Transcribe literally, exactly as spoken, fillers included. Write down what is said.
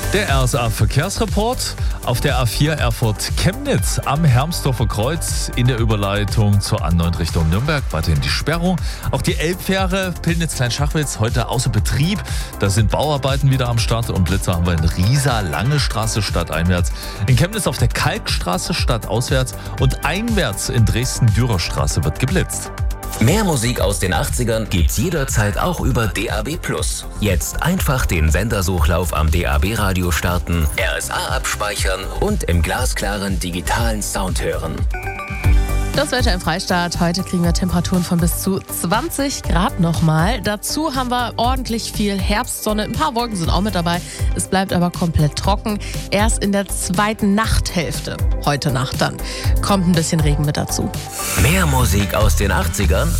Der R S A-Verkehrsreport auf der A vier Erfurt-Chemnitz am Hermsdorfer Kreuz in der Überleitung zur A neun Richtung Nürnberg. Weiterhin die Sperrung. Auch die Elbfähre Pillnitz-Kleinschachwitz heute außer Betrieb. Da sind Bauarbeiten wieder am Start und Blitzer haben wir in Riesa, Lange Straße stadteinwärts. In Chemnitz auf der Kalkstraße stadtauswärts und einwärts in Dresden-Dürerstraße wird geblitzt. Mehr Musik aus den achtzigern gibt's jederzeit auch über D A B plus. Jetzt einfach den Sendersuchlauf am D A B-Radio starten, R S A abspeichern und im glasklaren digitalen Sound hören. Das Wetter im Freistaat. Heute kriegen wir Temperaturen von bis zu zwanzig Grad nochmal. Dazu haben wir ordentlich viel Herbstsonne. Ein paar Wolken sind auch mit dabei. Es bleibt aber komplett trocken. Erst in der zweiten Nachthälfte, heute Nacht dann, kommt ein bisschen Regen mit dazu. Mehr Musik aus den achtzigern